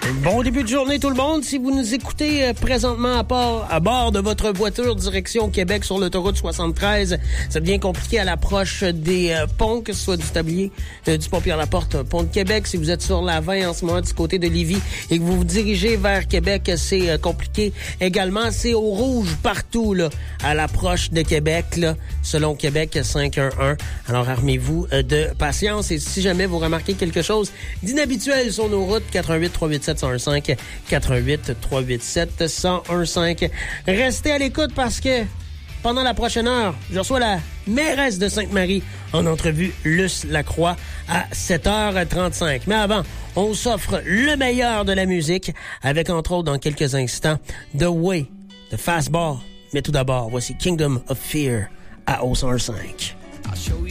Bon début de journée tout le monde. Si vous nous écoutez présentement à bord de votre voiture direction Québec sur l'autoroute 73, ça devient compliqué à l'approche des ponts, que ce soit du tablier, du pont Pierre-Laporte, pont de Québec. Si vous êtes sur la 20 en ce moment du côté de Lévis et que vous vous dirigez vers Québec, c'est compliqué également. C'est au rouge partout là, à l'approche de Québec, là, selon Québec 511. Alors armez-vous de patience et si jamais vous remarquez quelque chose d'inhabituel sur nos routes, 88 387 1015, 88 387 1015. Restez à l'écoute parce que pendant la prochaine heure, je reçois la mairesse de Sainte-Marie en entrevue, Luce Lacroix, à 7h35. Mais avant, on s'offre le meilleur de la musique avec, entre autres, dans quelques instants, The Way, de Fastball. Mais tout d'abord, voici Kingdom of Fear à 105.